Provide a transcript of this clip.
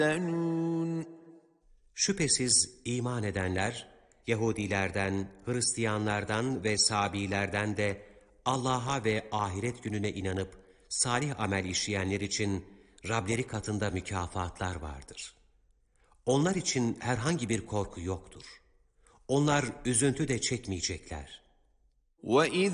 Şüphesiz iman edenler, Yahudilerden, Hristiyanlardan ve Sabilerden de Allah'a ve ahiret gününe inanıp salih amel işleyenler için Rableri katında mükafatlar vardır. Onlar için herhangi bir korku yoktur. Onlar üzüntü de çekmeyecekler. وَإِذْ